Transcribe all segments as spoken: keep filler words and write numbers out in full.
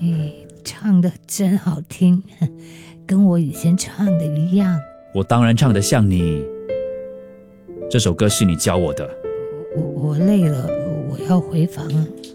你唱的真好听，跟我以前唱的一样。 我当然唱得像你。这首歌是你教我的。 我我累了，我要回房。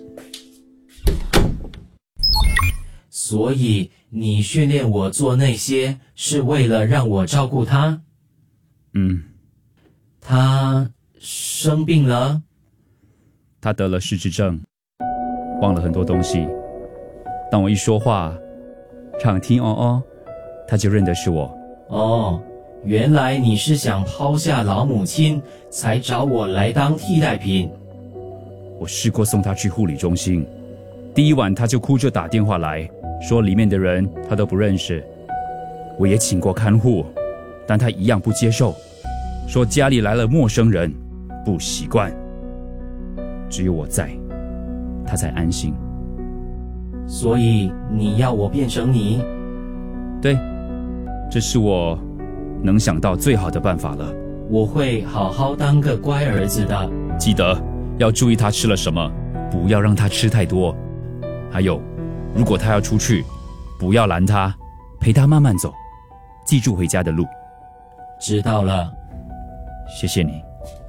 所以你训练我做那些，是为了让我照顾他？ 嗯。 他生病了？ 他得了失智症，忘了很多东西。当我一说话，唱听哦哦，他就认得是我。 哦，原来你是想抛下老母亲，才找我来当替代品。 我试过送他去护理中心，第一晚他就哭着打电话来，说里面的人他都不认识。我也请过看护，但他一样不接受，说家里来了陌生人，不习惯。只有我在，他才安心。 所以你要我变成你？ 对，这是我能想到最好的办法了。 我会好好当个乖儿子的。 记得要注意他吃了什么，不要让他吃太多。还有，如果他要出去，不要拦他，陪他慢慢走，记住回家的路。 知道了。 谢谢你。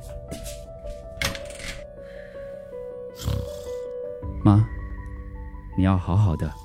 妈，你要好好的。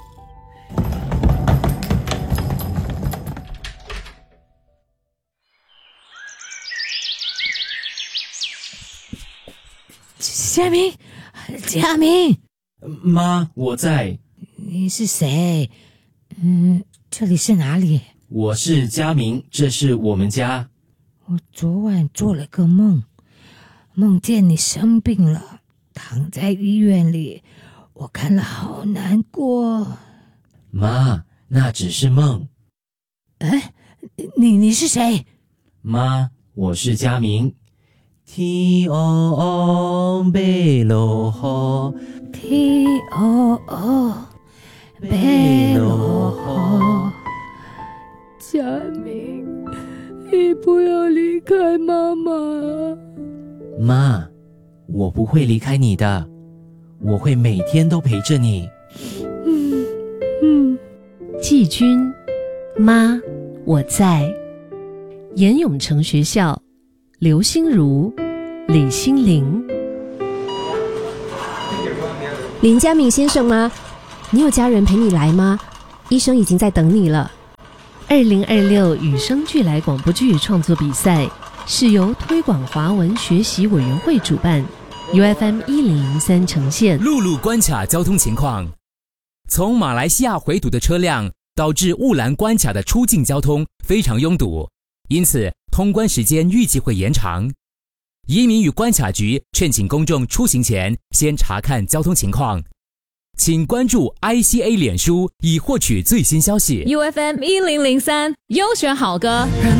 佳明，佳明， 妈，我在。 你是谁？嗯，这里是哪里？ 我是佳明，这是我们家。 我昨晚做了个梦，梦见你生病了，躺在医院里，我看了好难过。 妈，那只是梦。 哎，你你是谁？ 妈，我是佳明。天黑黑要落雨， 天黑黑要落雨。佳明，你不要离开妈妈。 妈，我不会离开你的，我会每天都陪着你。 嗯嗯。 季军，妈，我在。严永成学校，刘心如、李心凌。 林佳明先生吗？你有家人陪你来吗？医生已经在等你了。 二零二六与生俱来广播剧创作比赛是由推广华文学习委员会主办， U F M 一零零三呈现。 陆路关卡交通情况：从马来西亚回堵的车辆导致雾兰关卡的出境交通非常拥堵，因此通关时间预计会延长。移民与关卡局劝请公众出行前先查看交通情况。请关注 I C A 脸书以获取最新消息。 U F M 一零零三优选好歌。